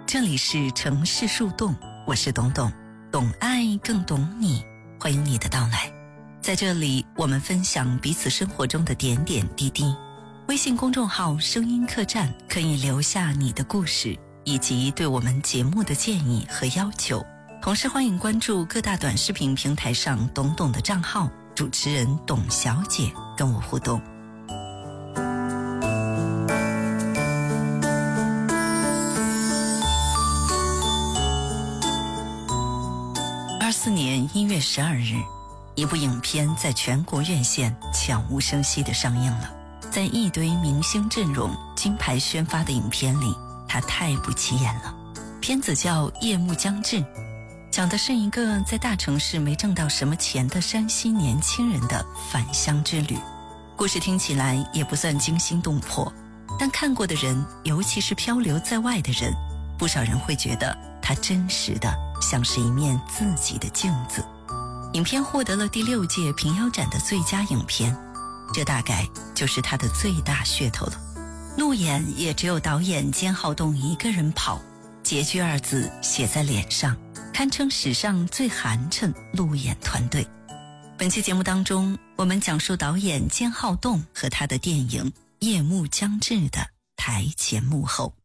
这里是城市树洞，我是董董，懂爱更懂你，欢迎你的到来。在这里，我们分享彼此生活中的点点滴滴。微信公众号声音客栈可以留下你的故事以及对我们节目的建议和要求，同时欢迎关注各大短视频平台上董董的账号，主持人董小姐跟我互动。24年1月12日，一部影片在全国院线悄无声息地上映了。在一堆明星阵容金牌宣发的影片里，它太不起眼了。片子叫《夜幕将至》，讲的是一个在大城市没挣到什么钱的山西年轻人的返乡之旅。故事听起来也不算惊心动魄，但看过的人，尤其是漂流在外的人，不少人会觉得它真实的像是一面自己的镜子。影片获得了第6届平遥展的最佳影片，这大概就是它的最大噱头了。路演也只有导演兼浩栋一个人跑，拮据2字写在脸上，堪称史上最寒碜路演团队。本期节目当中，我们讲述导演兼浩栋和他的电影《夜幕将至》的台前幕后。